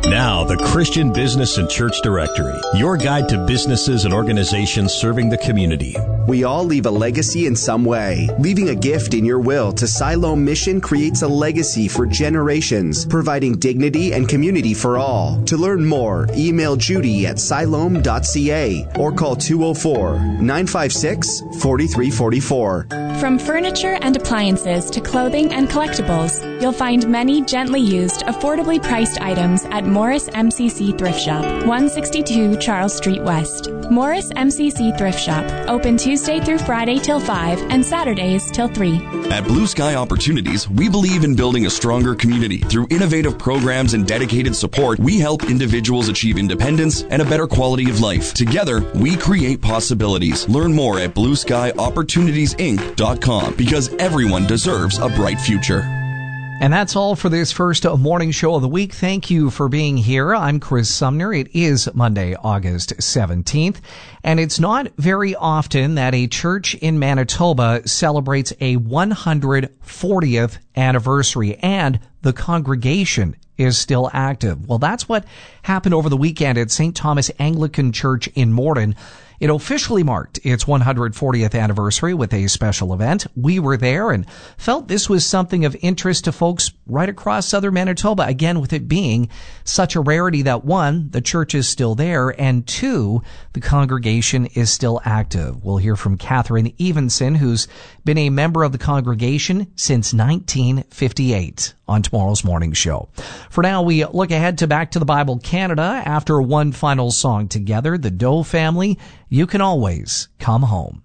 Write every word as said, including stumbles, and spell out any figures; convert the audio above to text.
Now, the Christian Business and Church Directory, your guide to businesses and organizations serving the community. We all leave a legacy in some way. Leaving a gift in your will to Siloam Mission creates a legacy for generations, providing dignity and community for all. To learn more, email Judy at siloam dot c a or call two oh four, nine five six, four three four four. From furniture and appliances to clothing and collectibles, you'll find many gently used, affordably priced items at Morris M C C Thrift Shop, one sixty-two Charles Street West. Morris M C C Thrift Shop, open Tuesday through Friday till five and Saturdays till three. At Blue Sky Opportunities, we believe in building a stronger community. Through innovative programs and dedicated support, we help individuals achieve independence and a better quality of life. Together, we create possibilities. Learn more at blue sky opportunities inc dot com because everyone deserves a bright future. And that's all for this first morning show of the week. Thank you for being here. I'm Chris Sumner. It is Monday, August seventeenth, and it's not very often that a church in Manitoba celebrates a one hundred fortieth anniversary, and the congregation is still active. Well, that's what happened over the weekend at Saint Thomas Anglican Church in Morden. It officially marked its one hundred fortieth anniversary with a special event. We were there and felt this was something of interest to folks right across southern Manitoba, again, with it being such a rarity that, one, the church is still there, and two, the congregation is still active. We'll hear from Catherine Evenson, who's been a member of the congregation since nineteen fifty-eight on tomorrow's morning show. For now, we look ahead to Back to the Bible Canada after one final song together, the Doe Family, You Can Always Come Home.